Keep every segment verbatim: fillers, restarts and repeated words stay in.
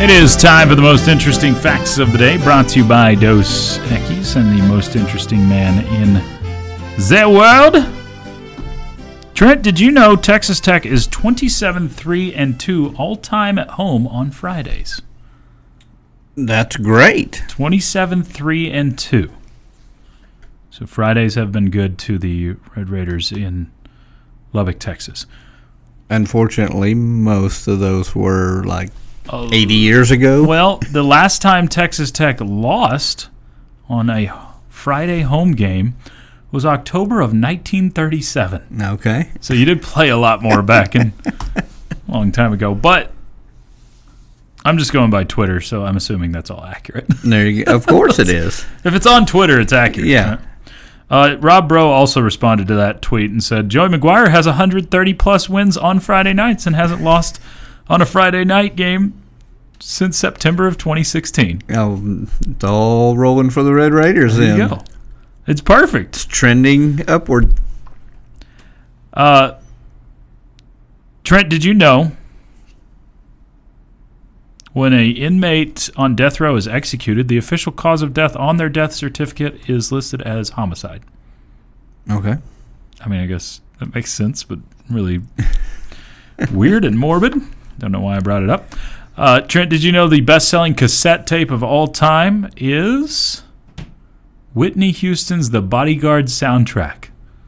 It is time for the most interesting facts of the day, brought to you by Dos Equis and the most interesting man in the world. Trent, did you know Texas Tech is twenty-seven three and two all-time at home on Fridays? That's great. twenty-seven three and two. So Fridays have been good to the Red Raiders in Lubbock, Texas. Unfortunately, most of those were like eighty years ago. Well, the last time Texas Tech lost on a Friday home game was October of nineteen thirty-seven. Okay. So you did play a lot more back in a long time ago. But I'm just going by Twitter, so I'm assuming that's all accurate. There you go. Of course it is. If it's on Twitter, it's accurate. Yeah. Right? Uh, Rob Bro also responded to that tweet and said, Joey McGuire has one hundred thirty plus wins on Friday nights and hasn't lost on a Friday night game since September of twenty sixteen. Oh, it's all rolling for the Red Raiders There then. you go. It's perfect. It's trending upward. Uh, Trent, did you know when an inmate on death row is executed, the official cause of death on their death certificate is listed as homicide? Okay. I mean, I guess that makes sense, but really weird and morbid. Don't know why I brought it up. Uh, Trent, did you know the best-selling cassette tape of all time is Whitney Houston's The Bodyguard soundtrack?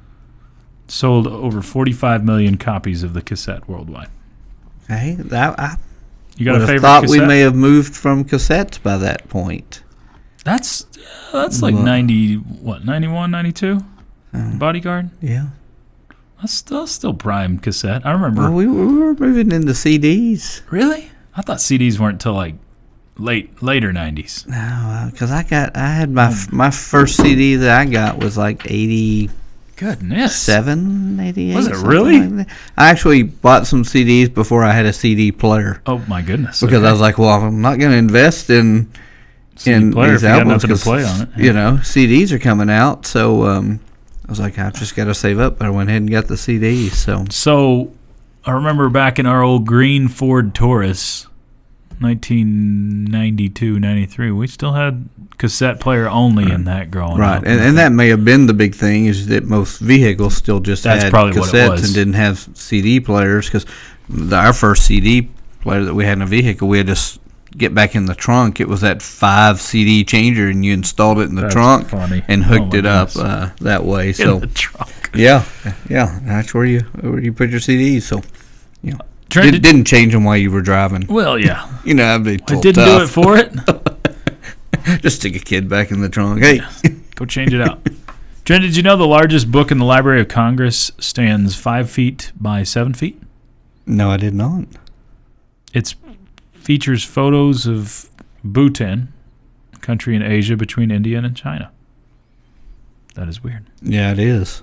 Sold over forty-five million copies of the cassette worldwide. Hey, that I You got would a have favorite thought cassette? we may have moved from cassettes by that point. That's that's like Well- ninety, what, ninety-one, ninety-two? Bodyguard? Yeah. That's still still prime cassette. I remember. Well, we, we were moving into C Ds. Really? I thought C Ds weren't until like late later nineties. No, because I got I had my my first C D that I got was like eighty. Goodness. Seven, eighty-eight. Was it something really? like that. I actually bought some C Ds before I had a C D player Oh my goodness. because okay. I was like, well, I'm not going to invest in C D in player these if you got albums nothing to 'cause, play on it. you know, C Ds are coming out. So um, I was like, I've just got to save up. But I went ahead and got the C Ds. So So I remember back in our old green Ford Taurus, nineteen ninety-two, ninety-three, we still had cassette player only in that growing right, up. and and that may have been the big thing is that most vehicles still just That's had probably what it cassettes was. and didn't have C D players because our first C D player that we had in a vehicle, we had to s- get back in the trunk. It was that five C D changer, and you installed it in the That's trunk funny. and Oh hooked my it up goodness. uh, that way. in So the trunk. yeah, yeah, that's where you where you put your C Ds. So you know, Trent, did, did- didn't change them while you were driving. Well, yeah. You know, that'd be a I little didn't do it tough. for it. Just stick a kid back in the trunk. Hey, Go change it out. Trent, did you know the largest book in the Library of Congress stands five feet by seven feet? no, I did not. It features photos of Bhutan, a country in Asia between India and China. That is weird. Yeah, it is.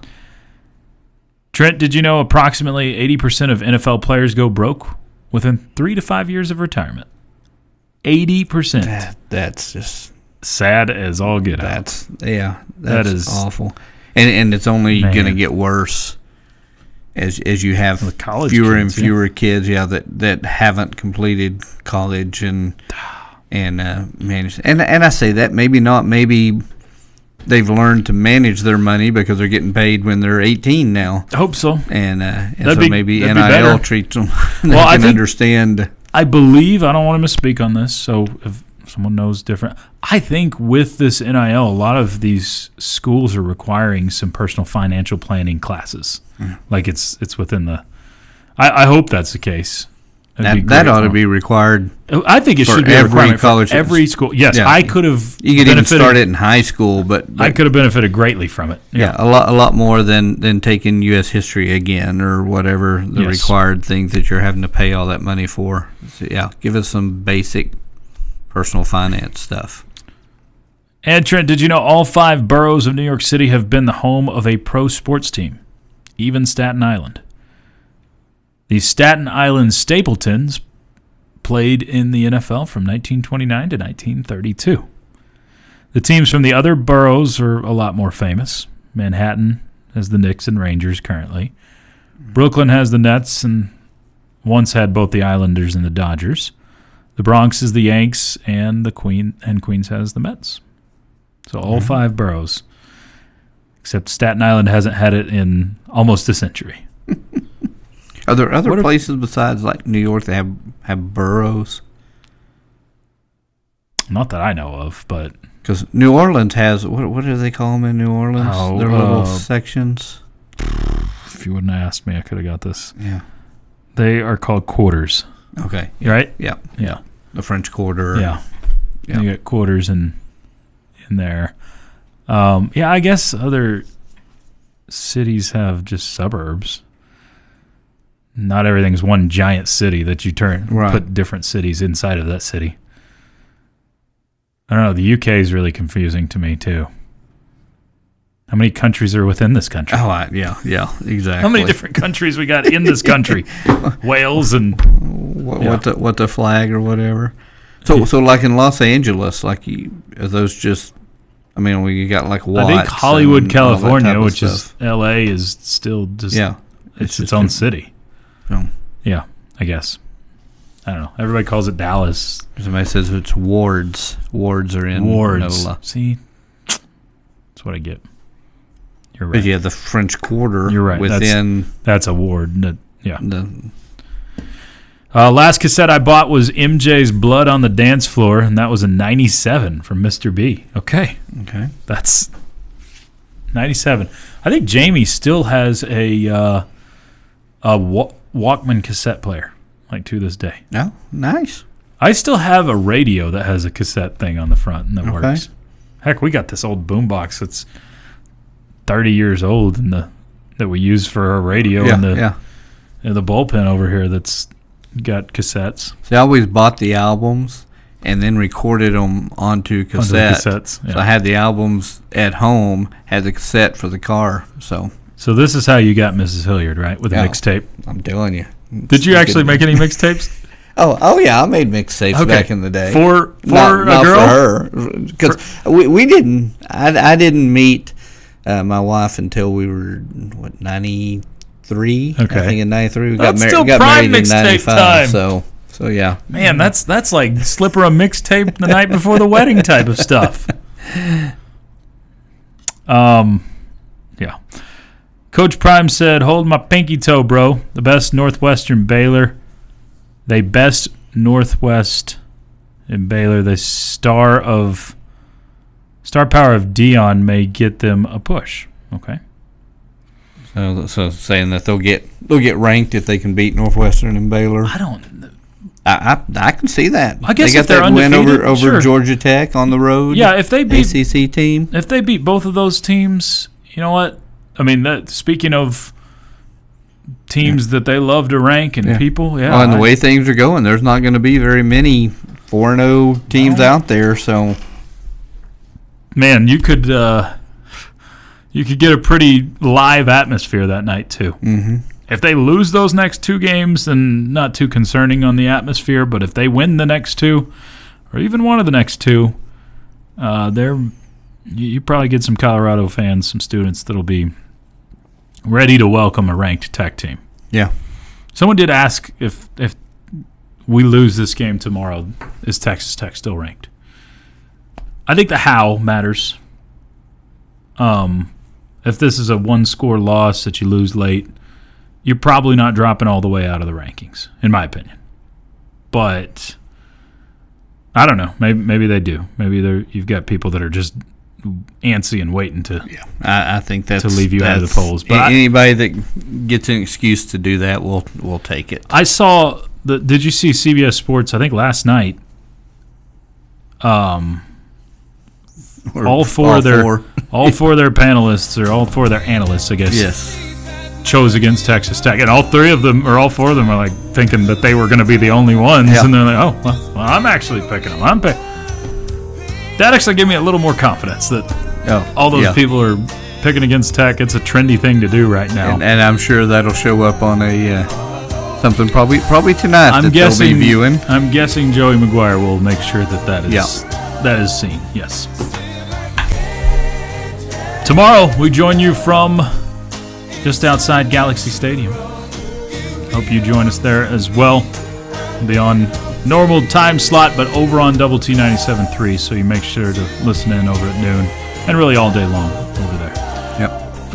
Trent, did you know approximately eighty percent of N F L players go broke within three to five years of retirement? eighty percent. That, that's just Sad as all get out. that's yeah. That That's is- awful, and and it's only Man. going to get worse as as you have With college fewer and kids, yeah. fewer kids. Yeah, that that haven't completed college and and uh, manage and and I say that maybe not maybe. They've learned to manage their money because they're getting paid when they're eighteen now, I hope so. and, uh, and That'd so be- maybe that'd be N I L better. treats them. They Well, I can think- understand. I believe, I don't want to misspeak on this, so if someone knows different, I think with this N I L, a lot of these schools are requiring some personal financial planning classes. Mm. Like it's it's within the. I, I hope that's the case. That'd be That, that great ought for to them. be required. I think it for should be a every requirement for college- every school. Yes, Yeah. I could have. You could even benefited- start it in high school, but, but I could have benefited greatly from it. yeah, a lot, a lot more than, than taking U S history again or whatever the Yes. required things that you're having to pay all that money for. So, yeah, give us some basic personal finance stuff. And Trent, did you know all five boroughs of New York City have been the home of a pro sports team, even Staten Island? The Staten Island Stapletons played in the N F L from nineteen twenty-nine to nineteen thirty-two. The teams from the other boroughs are a lot more famous. Manhattan has the Knicks and Rangers currently. Brooklyn has the Nets and once had both the Islanders and the Dodgers. The The Bronx is the Yanks, and the Queen and Queens has the Mets. So all mm-hmm. five boroughs, except Staten Island hasn't had it in almost a century. Are there other what places are, besides like New York that have have boroughs? Not that I know of, but because New Orleans has what? What do they call them in New Orleans? Oh, Their little uh, sections. If you wouldn't have asked me, I could have got this. Yeah, they are called quarters. Okay, right? Yeah, yeah. The French Quarter. Yeah, yeah. You got quarters in in there. Um, yeah, I guess other cities have just suburbs. Not everything's one giant city that you turn right. put different cities inside of that city. I don't know. The U K is really confusing to me too. How many countries are within this country? Oh, I, yeah, yeah, exactly. How many different countries we got in this country? Wales and what, yeah. what the what the flag or whatever. So so like in Los Angeles, like you, are those just? I mean, we got like Watts. I think Hollywood, and California, which stuff. is L A, is still just yeah, it's its, its own city. No. Yeah, I guess. I don't know. Everybody calls it Dallas. Somebody says it's wards. Wards are in wards. NOLA. See, that's what I get. You're right. But yeah, the French Quarter. You're right. Within that's, that's a ward. That, yeah. The, uh, last cassette I bought was M J's "Blood on the Dance Floor," and that was a ninety-seven from Mister B. Okay. Okay. That's ninety-seven. I think Jamie still has a uh, a Wa- Walkman cassette player, like to this day. Oh, nice. I still have a radio that has a cassette thing on the front and that okay. works. Heck, we got this old boombox that's thirty years old and the that we use for our radio yeah, and the yeah. and the bullpen over here that's got cassettes. See, I always bought the albums and then recorded them onto cassette. Onto cassettes, yeah. So I had the albums at home, had the cassette for the car. So So this is how you got Missus Hilliard, right? With a yeah, mixtape. I'm telling you. Did you actually make any mixtapes? Oh, oh yeah, I made mixtapes okay. back in the day. For for not, a not girl? for her, because we we didn't. I I didn't meet uh, my wife until we were what ninety-three. Okay, I think in ninety-three we that's got, mar- still got prime married in ninety-five. Time. So so yeah, man, that's that's like slipper a mixtape the night before the wedding type of stuff. Um, yeah. Coach Prime said, "Hold my pinky toe, bro. The best Northwestern Baylor. They best Northwest in Baylor. The star of star power of Dion may get them a push." Okay. So, so saying that they'll get they'll get ranked if they can beat Northwestern and Baylor. I don't. I I, I can see that. I guess they got if they're that win undefeated, over over sure. Georgia Tech on the road. Yeah, if they beat A C C team, if they beat both of those teams, you know what? I mean, that, speaking of teams yeah. that they love to rank and yeah. people, yeah. Well, and the I, way things are going, there's not going to be very many four and oh teams no. out there. So, man, you could uh, you could get a pretty live atmosphere that night too. Mm-hmm. If they lose those next two games, then not too concerning on the atmosphere. But if they win the next two, or even one of the next two, uh, they're you, you probably get some Colorado fans, some students that'll be ready to welcome a ranked Tech team. Yeah. Someone did ask if if we lose this game tomorrow, is Texas Tech still ranked? I think the how matters. Um, if this is a one-score loss that you lose late, you're probably not dropping all the way out of the rankings, in my opinion. But I don't know. Maybe maybe they do. Maybe they're you've got people that are just antsy and waiting to yeah. I, I think that's to leave you out of the polls. But But anybody I, that gets an excuse to do that, will will take it. I saw the. Did you see C B S Sports? I think last night. Um, Or all four all of their four. all four of their panelists, or all four of their analysts, I guess. Yes. Chose against Texas Tech, and all three of them, or all four of them, are like thinking that they were going to be the only ones, Yeah. and they're like, "Oh, well, well, I'm actually picking them. I'm pick." That actually gave me a little more confidence that Oh, all those yeah. people are picking against Tech. It's a trendy thing to do right now. And, and I'm sure that'll show up on a uh, something probably probably tonight. I'm that guessing. they'll be viewing. I'm guessing Joey McGuire will make sure that that is Yeah. that is seen. Yes. Tomorrow we join you from just outside Galaxy Stadium. Hope you join us there as well. We'll be on normal time slot, but over on Double T ninety-seven point three, so you make sure to listen in over at noon and really all day long over there. Yep.